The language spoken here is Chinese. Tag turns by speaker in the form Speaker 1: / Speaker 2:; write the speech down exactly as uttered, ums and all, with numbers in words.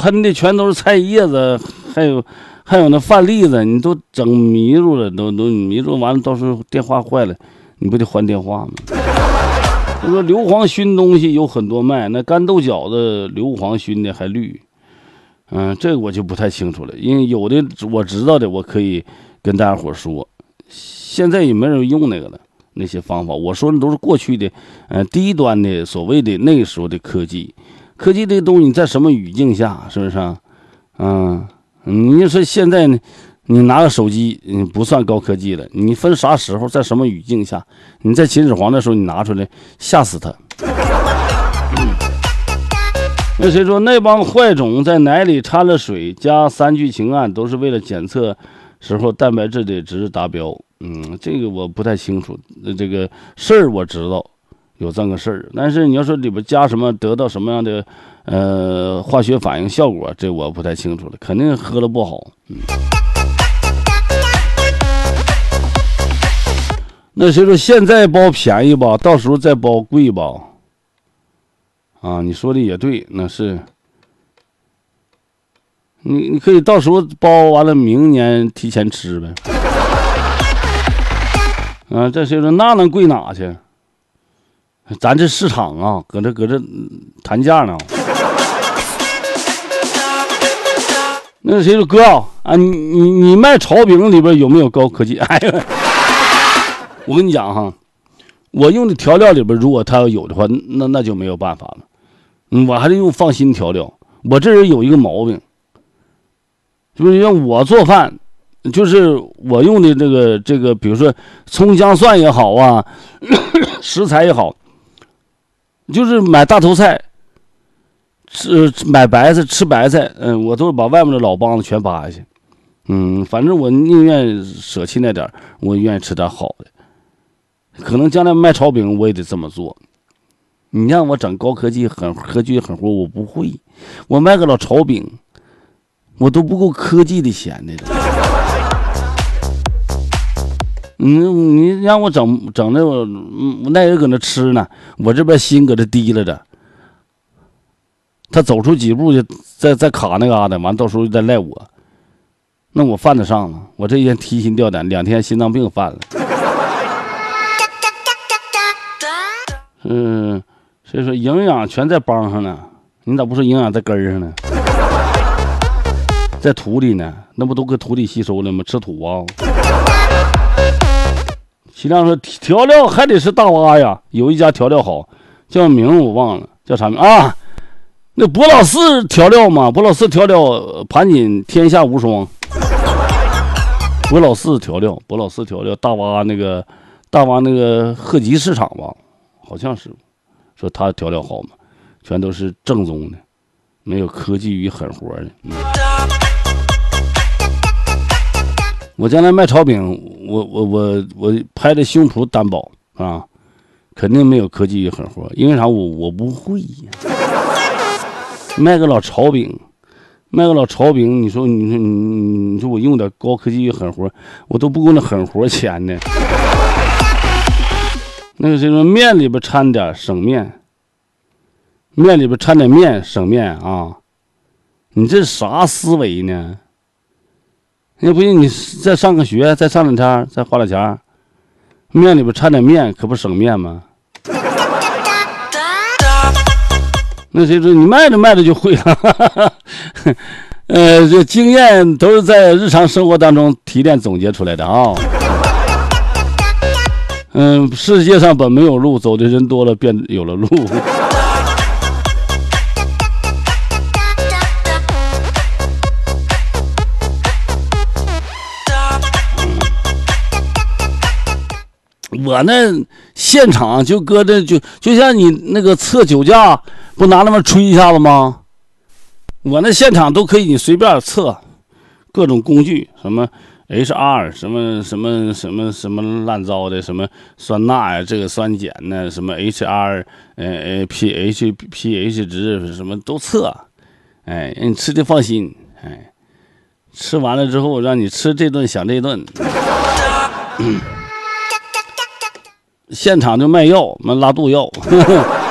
Speaker 1: 喷的全都是菜叶子，还有还有那饭粒子，你都整迷路了，都都迷路完了，到时候电话坏了，你不得换电话吗？就说硫磺熏东西有很多卖，那干豆角的硫磺熏的还绿，嗯，这个我就不太清楚了，因为有的我知道的，我可以跟大家伙说，现在也没人用那个了，那些方法，我说的都是过去的，呃，低端的所谓的那个时候的科技，科技这个东西你在什么语境下，是不是啊？嗯，你说现在呢？你拿个手机，你不算高科技了。你分啥时候，在什么语境下？你在秦始皇的时候，你拿出来吓死他。嗯、那谁说那帮坏种在奶里掺了水，加三聚氰胺，都是为了检测时候蛋白质的值达标？嗯，这个我不太清楚。这个事儿我知道有这个事儿，但是你要说里边加什么，得到什么样的呃化学反应效果，这我不太清楚了。肯定喝了不好。嗯。那谁说现在包便宜吧，到时候再包贵吧？啊，你说的也对，那是你你可以到时候包完了，明年提前吃呗。啊，这谁说那能贵哪去？咱这市场啊，搁这搁这谈价呢。那谁说哥啊，你你你卖炒饼里边有没有高科技？哎呀！我跟你讲哈，我用的调料里边，如果它要有的话，那那就没有办法了。嗯，我还得用放心调料。我这人有一个毛病，就是让我做饭，就是我用的这个这个，比如说葱姜蒜也好啊，食材也好，就是买大头菜，吃买白菜吃白菜，嗯，我都是把外面的老帮子全扒下去。嗯，反正我宁愿舍弃那点，我愿意吃点好的。可能将来卖炒饼我也得这么做，你让我整高科技很科技很活，我不会。我卖个老炒饼，我都不够科技的钱的。嗯，你让我整整那个，那人搁那吃呢，我这边心搁这提拉着。他走出几步就再再卡那嘎达，完到时候再赖我，那我犯得上吗？我这一天提心吊胆，两天心脏病犯了。嗯，所以说营养全在帮上呢，你咋不说营养在根儿上呢？在土里呢，那不都搁土里吸收了吗？吃土啊！齐亮说调料还得是大洼呀，有一家调料好，叫名我忘了，叫啥名啊？那博老四调料嘛，博老四调料盘锦天下无双。博老四调料，博老四调料，大洼那个大洼那个鹤集市场吧。好像是说他调料好嘛，全都是正宗的，没有科技与狠活的。嗯、我将来卖炒饼，我我我我拍的胸脯担保啊，肯定没有科技与狠活，因为啥？我我不会呀。卖个老炒饼，卖个老炒饼，你说你说你你说我用点高科技与狠活，我都不够那狠活钱呢。那个谁说面里边掺点省面，面里边掺点面省面啊？你这啥思维呢？要不行你再上个学，再上两天，再花点钱，面里边掺点面，可不省面吗？那谁说你卖着卖着就会了？呃，这经验都是在日常生活当中提炼总结出来的啊。嗯，世界上本没有路，走的人多了，便有了路。我那现场就搁这，就就像你那个测酒驾，不拿那么吹一下子吗？我那现场都可以，你随便测，各种工具，什么。H R 什么什么什么什么烂糟的，什么酸钠呀，这个酸碱呢，什么 H R 呃呃 pH pH 值什么都测，哎，你吃的放心，哎，吃完了之后让你吃这顿想这顿，嗯、现场就卖药，那拉肚药。呵呵